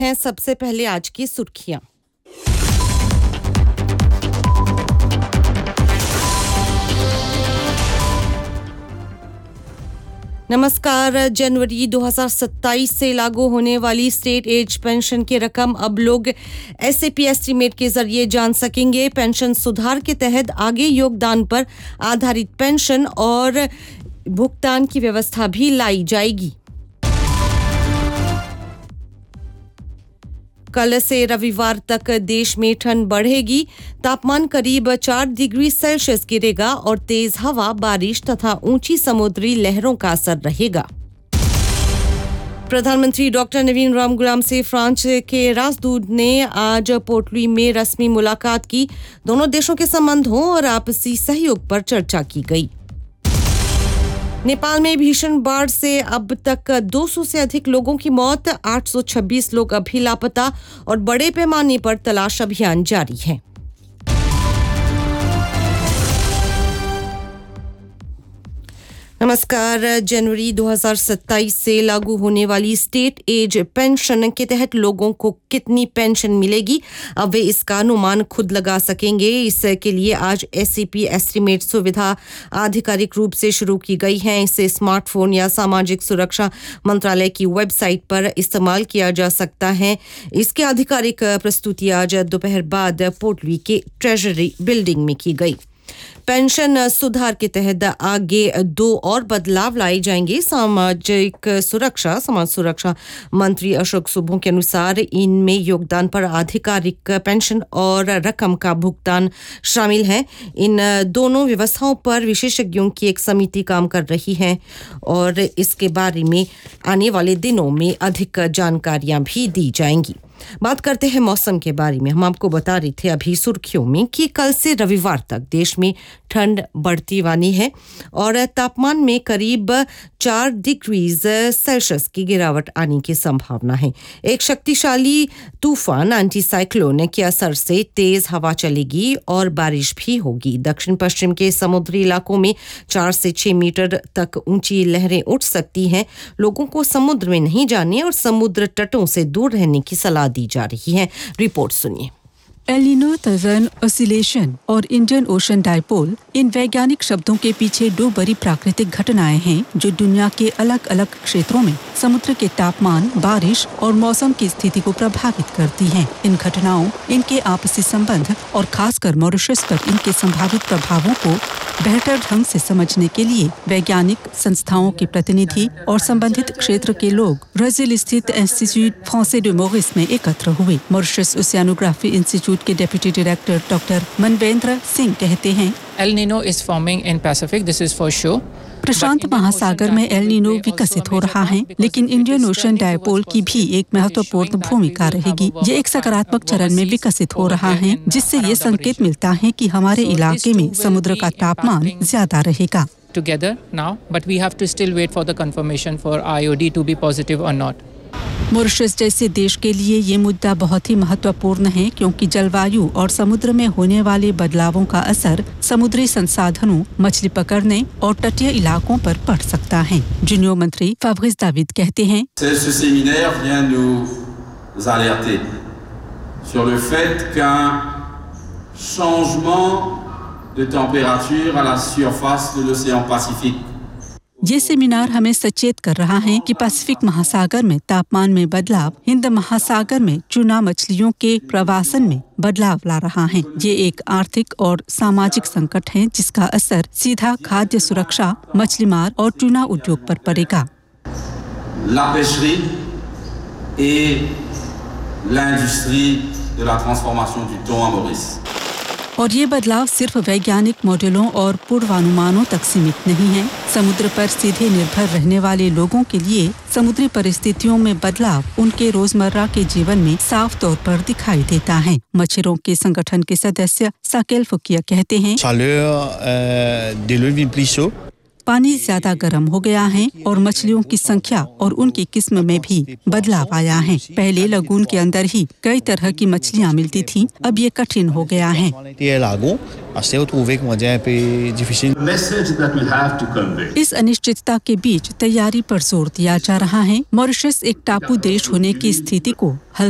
हैं सबसे पहले आज की सुर्खियां। नमस्कार। जनवरी 2027 से लागू होने वाली स्टेट एज पेंशन की रकम अब लोग एसएपी एस्टीमेट के जरिए जान सकेंगे। पेंशन सुधार के तहत आगे योगदान पर आधारित पेंशन और भुगतान की व्यवस्था भी लाई जाएगी। कल से रविवार तक देश में ठंड बढ़ेगी। तापमान करीब 4 डिग्री सेल्सियस गिरेगा और तेज हवा, बारिश तथा ऊंची समुद्री लहरों का असर रहेगा। प्रधानमंत्री डॉक्टर नवीन रामगुलाम से फ्रांस के राजदूत ने आज पोर्ट लुई में रस्मी मुलाकात की। दोनों देशों के संबंधों और आपसी सहयोग पर चर्चा की गई। नेपाल में भीषण बाढ़ से अब तक 200 से अधिक लोगों की मौत, 826 लोग अभी लापता और बड़े पैमाने पर तलाश अभियान जारी है। नमस्कार। जनवरी 2027 से लागू होने वाली स्टेट एज पेंशन के तहत लोगों को कितनी पेंशन मिलेगी, अब वे इसका अनुमान खुद लगा सकेंगे। इसके लिए आज एससीपी एस्टीमेट सुविधा आधिकारिक रूप से शुरू की गई है। इसे स्मार्टफोन या सामाजिक सुरक्षा मंत्रालय की वेबसाइट पर इस्तेमाल किया जा सकता है। इसकी आधिकारिक प्रस्तुति आज दोपहर बाद पोर्ट लुई के ट्रेजरी बिल्डिंग में की गई। पेंशन सुधार के तहत आगे 2 और बदलाव लाए जाएंगे। समाज सुरक्षा मंत्री अशोक सुब्बू के अनुसार इनमें योगदान पर आधिकारिक पेंशन और रकम का भुगतान शामिल है। इन दोनों व्यवस्थाओं पर विशेषज्ञों की एक समिति काम कर रही है और इसके बारे में आने वाले दिनों में अधिक जानकारियां भी दी जाएंगी। बात करते हैं मौसम के बारे में। हम आपको बता रहे थे अभी सुर्खियों में कि कल से रविवार तक देश में ठंड बढ़ती वाली है और तापमान में करीब 4 डिग्री सेल्सियस की गिरावट आने की संभावना है। एक शक्तिशाली तूफान एंटीसाइक्लोन के असर से तेज हवा चलेगी और बारिश भी होगी। दक्षिण पश्चिम के समुद्री इलाकों में 4 से 6 मीटर तक ऊंची लहरें उठ सकती हैं। लोगों को समुद्र में नहीं जाने और समुद्र तटों से दूर रहने की सलाह दी जा रही है। रिपोर्ट सुनिए। एल नीनो, तजन ऑसिलेशन और इंडियन ओशन डायपोल, इन वैज्ञानिक शब्दों के पीछे 2 बड़ी प्राकृतिक घटनाएं हैं जो दुनिया के अलग अलग क्षेत्रों में समुद्र के तापमान, बारिश और मौसम की स्थिति को प्रभावित करती हैं। इन घटनाओं, इनके आपसी संबंध और खासकर मॉरिशस पर इनके संभावित प्रभावों को बेहतर ढंग से समझने के लिए वैज्ञानिक संस्थाओं के प्रतिनिधि और संबंधित क्षेत्र के लोग ब्राजील स्थित इंस्टीट्यूट फ्रांसे डे मॉरिस में एकत्र हुए। मॉरिशस ओशियानोग्राफी इंस्टीट्यूट के डिप्टी डायरेक्टर डॉक्टर मनवेंद्र सिंह कहते हैं, El Nino is forming in Pacific, this is for sure. प्रशांत महासागर में एल नीनो विकसित हो रहा है, लेकिन इंडियन ओशन डायपोल की भी एक महत्वपूर्ण भूमिका रहेगी। ये एक सकारात्मक चरण में विकसित हो रहा है, जिससे ये संकेत मिलता है कि हमारे इलाके में समुद्र का तापमान ज्यादा रहेगा। Together now, but we have to still wait for the confirmation for IOD to be positive or not. Mauritius जैसे देश के लिए ये मुद्दा बहुत ही महत्वपूर्ण है, क्योंकि जलवायु और समुद्र में होने वाले बदलावों का असर समुद्री संसाधनों, मछली पकड़ने और तटीय इलाकों पर पड़ सकता है। जूनियर मंत्री फाब्रिस दाविद कहते हैं, Ce séminaire vient nous alerter sur le fait qu'un changement de température à la surface de l'océan Pacifique ये सेमिनार हमें सचेत कर रहा है कि पैसिफिक महासागर में तापमान में बदलाव हिंद महासागर में चूना मछलियों के प्रवासन में बदलाव ला रहा है। ये एक आर्थिक और सामाजिक संकट है जिसका असर सीधा खाद्य सुरक्षा, मछली मार और चूना उद्योग पर पड़ेगा। La pêcherie et l'industrie de la transformation du thon à Maurice. और ये बदलाव सिर्फ वैज्ञानिक मॉडलों और पूर्वानुमानों तक सीमित नहीं है। समुद्र पर सीधे निर्भर रहने वाले लोगों के लिए समुद्री परिस्थितियों में बदलाव उनके रोजमर्रा के जीवन में साफ तौर पर दिखाई देता है। मच्छरों के संगठन के सदस्य साकेल फुकिया कहते हैं, पानी ज्यादा गर्म हो गया है और मछलियों की संख्या और उनकी किस्म में भी बदलाव आया है। पहले लगून के अंदर ही कई तरह की मछलियां मिलती थीं, अब ये कठिन हो गया है। इस अनिश्चितता के बीच तैयारी पर जोर दिया जा रहा है। मॉरिशस एक टापू देश होने की स्थिति को